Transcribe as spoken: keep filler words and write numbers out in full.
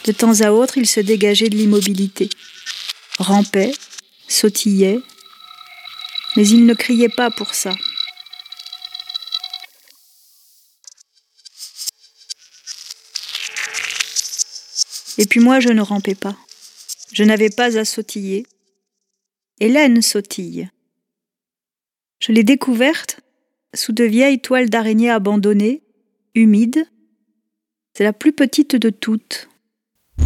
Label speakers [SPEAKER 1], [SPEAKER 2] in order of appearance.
[SPEAKER 1] De temps à autre, il se dégageait de l'immobilité, rampait, sautillait, mais il ne criait pas pour ça. Et puis moi, je ne rampais pas. Je n'avais pas à sautiller. Hélène sautille. Je l'ai découverte sous de vieilles toiles d'araignée abandonnées, humides. C'est la plus petite de toutes.